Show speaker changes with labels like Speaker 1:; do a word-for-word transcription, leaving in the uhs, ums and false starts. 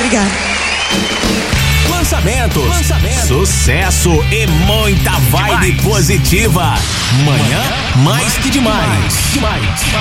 Speaker 1: Obrigada.
Speaker 2: Lançamentos, Lançamentos, sucesso e muita vibe demais. Positiva. Manhã mais que demais. demais. demais.